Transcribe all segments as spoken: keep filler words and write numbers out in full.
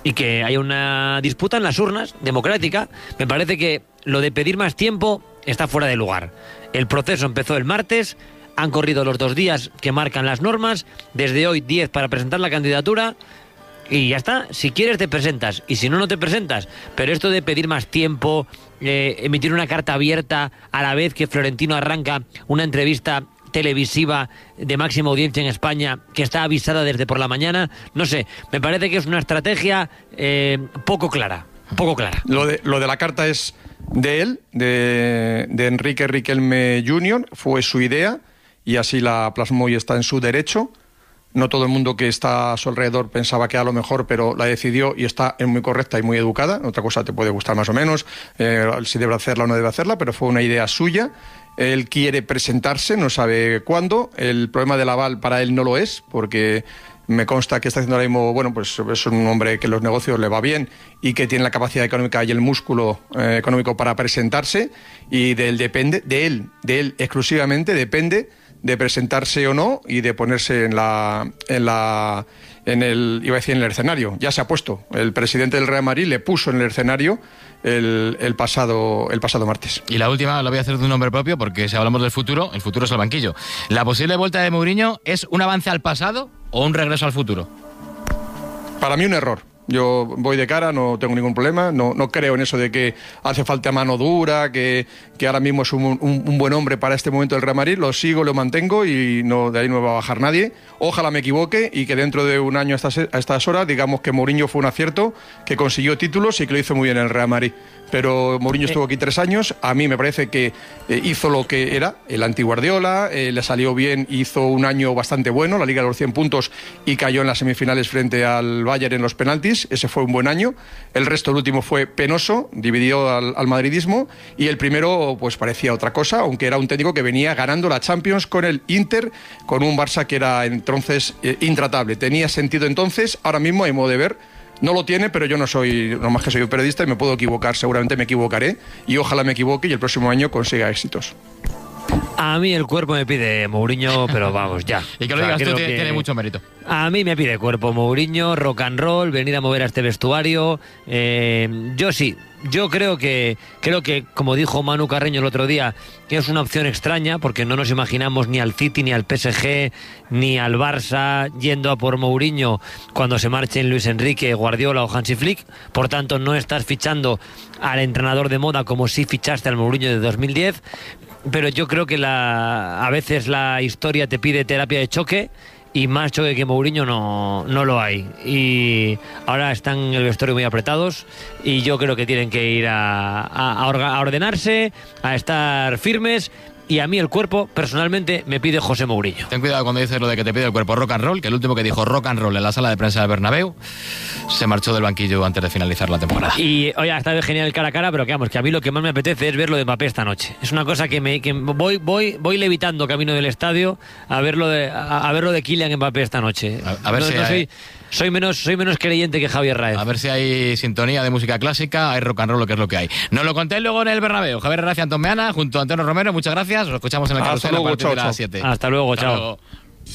y que haya una disputa en las urnas, democrática. Me parece que lo de pedir más tiempo está fuera de lugar. El proceso empezó el martes, han corrido los dos días que marcan las normas, desde hoy diez para presentar la candidatura, y ya está. Si quieres te presentas, y si no, no te presentas. Pero esto de pedir más tiempo, eh, emitir una carta abierta a la vez que Florentino arranca una entrevista televisiva de máxima audiencia en España, que está avisada desde por la mañana, no sé, me parece que es una estrategia eh, poco clara, poco clara. Lo de, lo de la carta es de él, de, de Enrique Riquelme junior, fue su idea, y así la plasmó y está en su derecho. No todo el mundo que está a su alrededor pensaba que era lo mejor, pero la decidió y está muy correcta y muy educada. Otra cosa te puede gustar más o menos, eh, si debe hacerla o no debe hacerla, pero fue una idea suya. Él quiere presentarse, no sabe cuándo. El problema del aval para él no lo es, porque me consta que está haciendo ahora mismo, bueno, pues es un hombre que en los negocios le va bien y que tiene la capacidad económica y el músculo eh, económico para presentarse, y de él depende, de él, de él exclusivamente depende de presentarse o no y de ponerse en la, en la, en el, iba a decir en el escenario. Ya se ha puesto. El presidente del Real Madrid le puso en el escenario el, el pasado, el pasado martes. Y la última la voy a hacer de un nombre propio, porque si hablamos del futuro, el futuro es el banquillo. ¿La posible vuelta de Mourinho es un avance al pasado o un regreso al futuro? Para mí un error. Yo voy de cara, no tengo ningún problema, no, no creo en eso de que hace falta mano dura, que, que ahora mismo es un, un, un buen hombre para este momento del Real Madrid. Lo sigo, lo mantengo y no, de ahí no me va a bajar nadie. Ojalá me equivoque y que dentro de un año a estas, a estas horas digamos que Mourinho fue un acierto, que consiguió títulos y que lo hizo muy bien en el Real Madrid. Pero Mourinho estuvo aquí tres años, a mí me parece que eh, hizo lo que era el anti-Guardiola, eh, le salió bien, hizo un año bastante bueno, la Liga de los cien puntos, y cayó en las semifinales frente al Bayern en los penaltis. Ese fue un buen año. El resto, el último, fue penoso, dividió al, al madridismo, y el primero pues parecía otra cosa, aunque era un técnico que venía ganando la Champions con el Inter, con un Barça que era entonces eh, intratable. Tenía sentido entonces, ahora mismo, a mi modo de ver, no lo tiene, pero yo no soy, no más que soy un periodista y me puedo equivocar, seguramente me equivocaré, y ojalá me equivoque y el próximo año consiga éxitos. A mí el cuerpo me pide Mourinho, pero vamos, ya. Y que lo o sea, digas tú que... tiene mucho mérito. A mí me pide cuerpo Mourinho, rock and roll, venir a mover a este vestuario. Eh, yo sí, yo creo que, creo que, como dijo Manu Carreño el otro día, que es una opción extraña, porque no nos imaginamos ni al City, ni al P S G, ni al Barça yendo a por Mourinho cuando se marchen Luis Enrique, Guardiola o Hansi Flick. Por tanto, no estás fichando al entrenador de moda como si fichaste al Mourinho de dos mil diez. Pero yo creo que la, a veces la historia te pide terapia de choque, y más choque que Mourinho no, no lo hay. Y ahora están en el vestuario muy apretados, y yo creo que tienen que ir a, a, a ordenarse, a estar firmes. Y a mí el cuerpo, personalmente, me pide José Mourinho. Ten cuidado cuando dices lo de que te pide el cuerpo rock and roll, que el último que dijo rock and roll en la sala de prensa del Bernabéu se marchó del banquillo antes de finalizar la temporada. Y, oye, está genial el cara a cara, pero que vamos, que a mí lo que más me apetece es ver lo de Mbappé esta noche. Es una cosa que me que voy voy voy levitando camino del estadio a ver lo de, a, a ver lo de Kylian Mbappé esta noche. A, a ver no, si no hay... soy, soy, menos, soy menos creyente que Javier Raez. A ver si hay sintonía de música clásica, hay rock and roll, lo que es lo que hay. Nos lo conté luego en el Bernabéu. Javier Raez y Antón Meana, junto a Antonio Romero, muchas gracias. Os escuchamos en el Hasta carrusel luego, a partir chao, de las chao. siete. Hasta luego, Hasta chao. luego.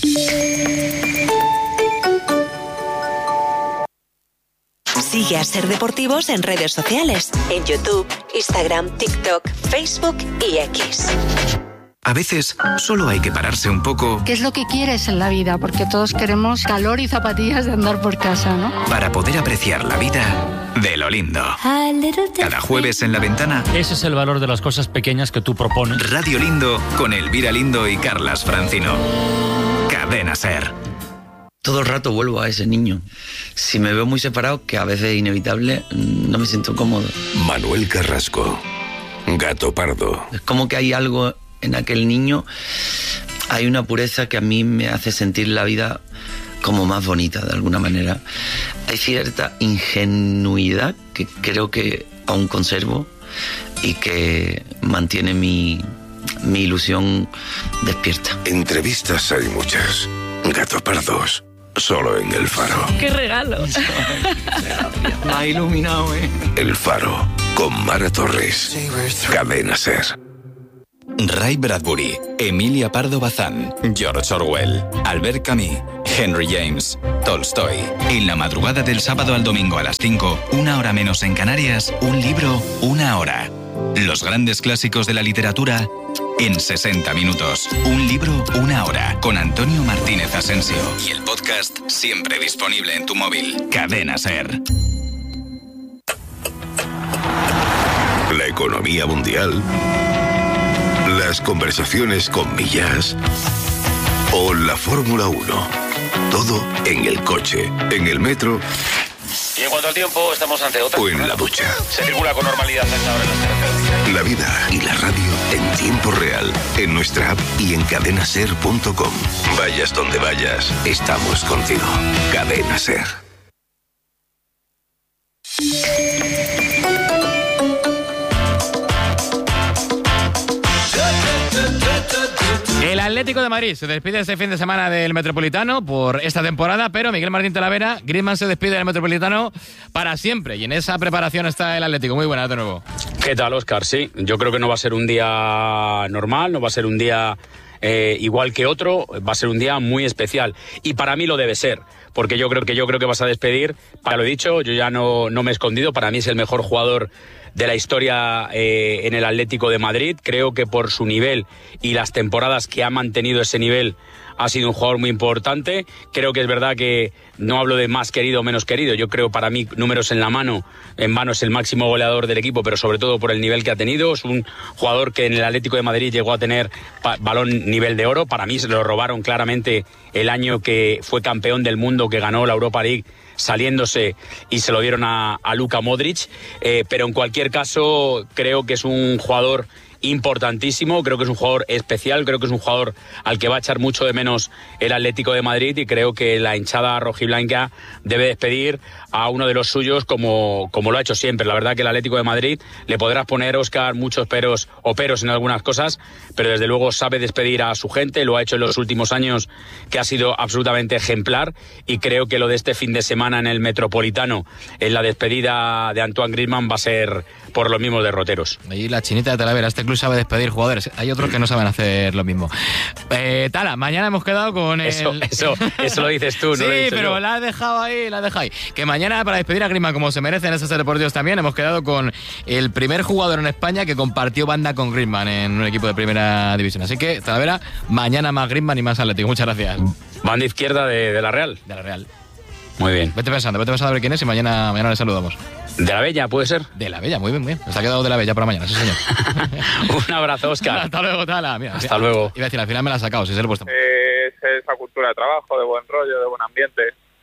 Sigue a Ser Deportivos en redes sociales, en YouTube, Instagram, TikTok, Facebook y X. A veces solo hay que pararse un poco. ¿Qué es lo que quieres en la vida? Porque todos queremos calor y zapatillas de andar por casa, ¿no? Para poder apreciar la vida de lo lindo. Cada jueves en La Ventana. Ese es el valor de las cosas pequeñas que tú propones. Radio Lindo con Elvira Lindo y Carlas Francino. Cadena Ser. Todo el rato vuelvo a ese niño. Si me veo muy separado, que a veces es inevitable, no me siento cómodo. Manuel Carrasco, Gato Pardo. Es como que hay algo en aquel niño, hay una pureza que a mí me hace sentir la vida como más bonita de alguna manera. Hay cierta ingenuidad que creo que aún conservo y que mantiene mi, mi ilusión despierta. Entrevistas hay muchas. Gato Pardos, solo en El Faro. ¡Qué regalo! Me ha iluminado, ¿eh? El Faro, con Mara Torres. Cadena Ser. Ray Bradbury, Emilia Pardo Bazán, George Orwell, Albert Camus, Henry James, Tolstoy. En la madrugada del sábado al domingo a las cinco, una hora menos en Canarias, un libro, una hora. Los grandes clásicos de la literatura en sesenta minutos. Un libro, una hora. Con Antonio Martínez Asensio. Y el podcast siempre disponible en tu móvil. Cadena SER. La economía mundial, las conversaciones con Millas o la Fórmula uno. Todo en el coche, en el metro. Y en cuanto al tiempo, estamos ante otra. O en la ducha. Se circula con normalidad hasta ahora en las carreteras. La vida y la radio en tiempo real, en nuestra app y en cadena ser punto com. Vayas donde vayas, estamos contigo. Cadena SER. El Atlético de Madrid se despide este fin de semana del Metropolitano por esta temporada, pero Miguel Martín Talavera, Griezmann se despide del Metropolitano para siempre y en esa preparación está el Atlético. Muy buenas de nuevo. ¿Qué tal, Óscar? Sí, yo creo que no va a ser un día normal, no va a ser un día eh, igual que otro, va a ser un día muy especial y para mí lo debe ser. Porque yo creo que yo creo que vas a despedir, ya lo he dicho, yo ya no, no me he escondido, para mí es el mejor jugador de la historia eh, en el Atlético de Madrid. Creo que por su nivel y las temporadas que ha mantenido ese nivel ha sido un jugador muy importante. Creo que es verdad que no hablo de más querido o menos querido. Yo creo, para mí, números en la mano, en mano es el máximo goleador del equipo, pero sobre todo por el nivel que ha tenido. Es un jugador que en el Atlético de Madrid llegó a tener pa- balón nivel de oro. Para mí se lo robaron claramente el año que fue campeón del mundo, que ganó la Europa League, saliéndose, y se lo dieron a, a Luka Modric. Eh, pero en cualquier caso, creo que es un jugador importantísimo, creo que es un jugador especial, creo que es un jugador al que va a echar mucho de menos el Atlético de Madrid, y creo que la hinchada rojiblanca debe despedir a uno de los suyos como, como lo ha hecho siempre. La verdad que el Atlético de Madrid le podrás poner, Óscar, muchos peros o peros en algunas cosas, pero desde luego sabe despedir a su gente, lo ha hecho en los últimos años, que ha sido absolutamente ejemplar, y creo que lo de este fin de semana en el Metropolitano, en la despedida de Antoine Griezmann, va a ser por los mismos derroteros. Ahí la chinita de Talavera, este club sabe despedir jugadores, hay otros que no saben hacer lo mismo. Eh, Tala, mañana hemos quedado con el... Eso, eso, eso lo dices tú, no sí, lo he dicho pero yo. la has dejado ahí, la has dejado ahí. Que mañana, para despedir a Griezmann como se merece en esos deportivos también, hemos quedado con el primer jugador en España que compartió banda con Griezmann en un equipo de primera división. Así que, Talavera, mañana más Griezmann y más Atlético. Muchas gracias. Banda izquierda de, de la Real. De la Real. Muy bien. Vete pensando, vete pensando a ver quién es y mañana, mañana le saludamos. ¿De la Bella, puede ser? De la Bella, muy bien, muy bien. Nos ha quedado de la Bella para mañana, sí, señor. Un abrazo, Óscar. Hasta luego, Tala. Mira, Hasta luego. Iba a decir, al final me la has sacado, si se lo he puesto. Eh, es esa cultura de trabajo, de buen rollo, de buen ambiente.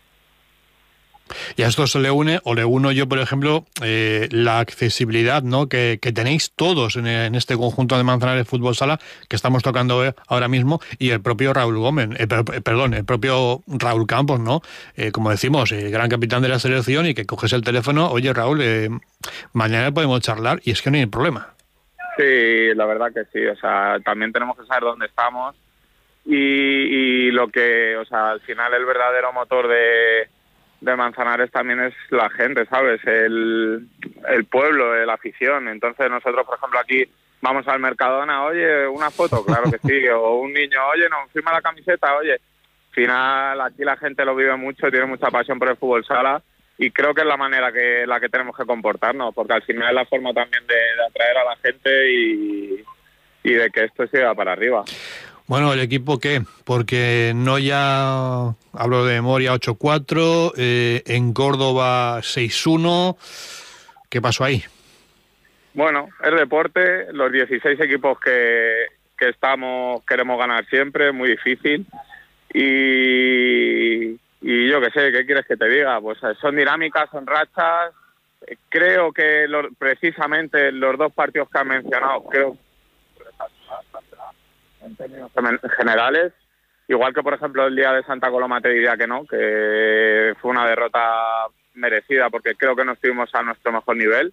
Y a esto se le une, o le uno yo, por ejemplo, eh, la accesibilidad, ¿no?, que, que tenéis todos en, en este conjunto de Manzanares Fútbol Sala que estamos tocando ahora mismo, y el propio Raúl Gómez, eh, per, perdón, el propio Raúl Campos, ¿no? Eh, como decimos, eh, gran capitán de la selección, y que coges el teléfono, oye, Raúl, eh, mañana podemos charlar, y es que no hay problema. Sí, la verdad que sí, o sea, también tenemos que saber dónde estamos y, y lo que, o sea, al final el verdadero motor de... de Manzanares también es la gente, ¿sabes? El, el pueblo, la afición. Entonces nosotros, por ejemplo, aquí vamos al Mercadona, oye, una foto, claro que sí, o un niño, oye, no, firma la camiseta, oye. Al final aquí la gente lo vive mucho, tiene mucha pasión por el fútbol sala, y creo que es la manera que la que tenemos que comportarnos, porque al final es la forma también de, de atraer a la gente y, y de que esto siga para arriba. Bueno, ¿el equipo qué? Porque no ya hablo de memoria ocho cuatro, eh, en Córdoba seis uno. ¿Qué pasó ahí? Bueno, es deporte, los dieciséis equipos que, que estamos queremos ganar siempre, es muy difícil. Y, y yo qué sé, ¿qué quieres que te diga? Pues son dinámicas, son rachas. Creo que lo, precisamente los dos partidos que han mencionado, creo en términos generales, igual que por ejemplo el día de Santa Coloma te diría que no, que fue una derrota merecida porque creo que no estuvimos a nuestro mejor nivel,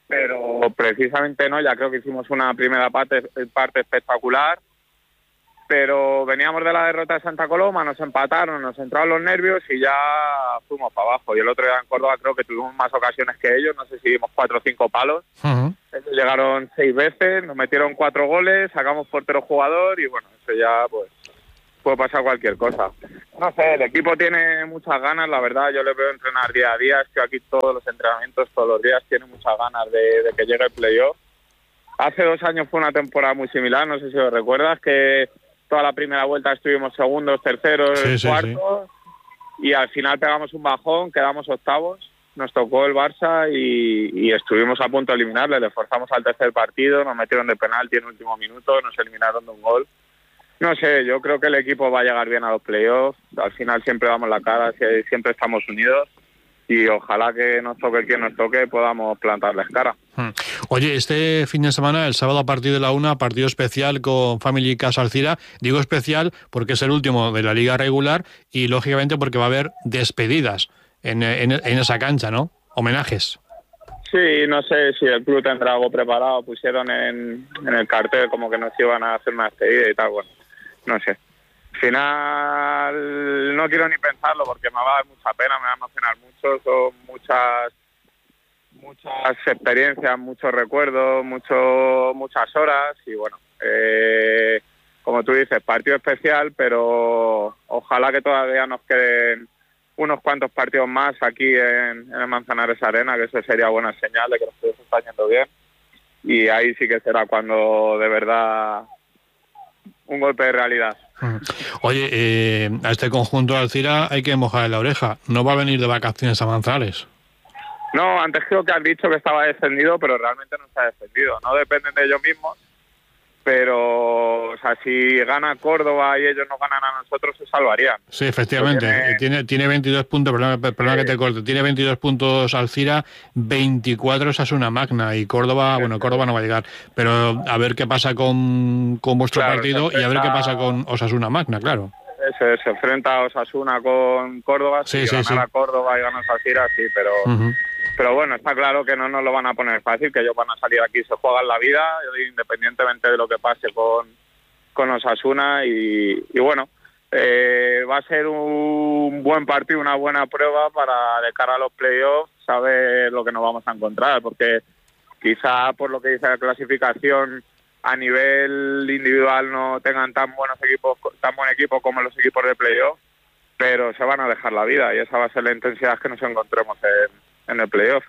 pero precisamente no, ya creo que hicimos una primera parte, parte espectacular, pero veníamos de la derrota de Santa Coloma, nos empataron, nos entraron los nervios y ya fuimos para abajo. Y el otro día en Córdoba creo que tuvimos más ocasiones que ellos, no sé si dimos cuatro o cinco palos. Uh-huh. Ellos llegaron seis veces, nos metieron cuatro goles, sacamos portero jugador y bueno, eso ya pues puede pasar cualquier cosa. No sé, el equipo tiene muchas ganas, la verdad, yo le veo entrenar día a día, estoy aquí todos los entrenamientos, todos los días, tiene muchas ganas de, de que llegue el playoff. Hace dos años fue una temporada muy similar, no sé si os recuerdas, que toda la primera vuelta estuvimos segundos, terceros, sí, sí, cuartos, sí. Y al final pegamos un bajón, quedamos octavos, nos tocó el Barça y, y estuvimos a punto de eliminarle, le forzamos al tercer partido, nos metieron de penalti en el último minuto, nos eliminaron de un gol. No sé, yo creo que el equipo va a llegar bien a los playoffs, al final siempre damos la cara, siempre estamos unidos y ojalá que nos toque quien nos toque podamos plantarles cara. Oye, este fin de semana, el sábado a partir de la una, partido especial con Family Casa Alcira. Digo especial porque es el último de la liga regular y lógicamente porque va a haber despedidas en, en, en esa cancha, ¿no? Homenajes. Sí, no sé si el club tendrá algo preparado, pusieron en, en el cartel como que nos iban a hacer una despedida y tal, bueno, no sé. Al final no quiero ni pensarlo porque me va a dar mucha pena, me va a emocionar mucho, son muchas muchas experiencias, muchos recuerdos, mucho, muchas horas y bueno, eh, como tú dices, partido especial, pero ojalá que todavía nos queden unos cuantos partidos más aquí en, en el Manzanares Arena, que eso sería buena señal de que los proyectos están yendo bien y ahí sí que será cuando de verdad un golpe de realidad. Oye, eh, a este conjunto de Alcira hay que mojarle la oreja, no va a venir de vacaciones a Manzanares. No, antes creo que han dicho que estaba descendido, pero realmente no está descendido. No dependen de ellos mismos, pero o sea, si gana Córdoba y ellos no ganan a nosotros, se salvarían. Sí, efectivamente. Tiene, tiene, tiene veintidós puntos, perdona, perdona sí. que te corte, tiene veintidós puntos Alcira, veinticuatro Osasuna Magna y Córdoba, sí, bueno, Córdoba no va a llegar. Pero a ver qué pasa con, con vuestro claro, partido enfrenta, y a ver qué pasa con Osasuna Magna, claro. Eso, se enfrenta a Osasuna con Córdoba, sí, si sí, ganar sí. a Córdoba y ganas a Alcira, sí, pero... Uh-huh. Pero bueno, está claro que no nos lo van a poner fácil, que ellos van a salir aquí, se juegan la vida, independientemente de lo que pase con, con Osasuna. Y, y bueno, eh, va a ser un buen partido, una buena prueba para, de cara a los playoffs, saber lo que nos vamos a encontrar, porque quizá por lo que dice la clasificación, a nivel individual no tengan tan buenos equipos, tan buen equipo como los equipos de playoff, pero se van a dejar la vida y esa va a ser la intensidad que nos encontremos en en el playoff.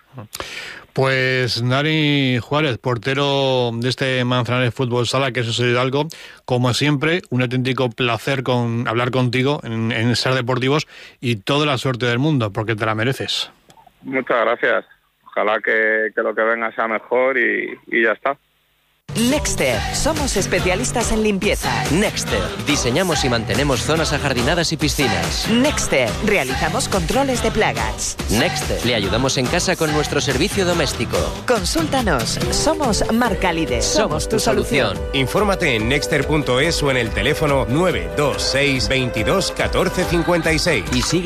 Pues Dani Juárez, portero de este Manzanares Fútbol Sala, que es Hidalgo, como siempre, un auténtico placer con hablar contigo en, en Ser Deportivos y toda la suerte del mundo, porque te la mereces. Muchas gracias. Ojalá que, que lo que venga sea mejor y, y ya está. Nexter, somos especialistas en limpieza. Nexter, diseñamos y mantenemos zonas ajardinadas y piscinas. Nexter, realizamos controles de plagas. Nexter, le ayudamos en casa con nuestro servicio doméstico. Consúltanos, somos marca líder. Somos tu solución. Infórmate en nexter punto es o en el teléfono nueve dos seis veintidós catorce cincuenta y seis. Y sigue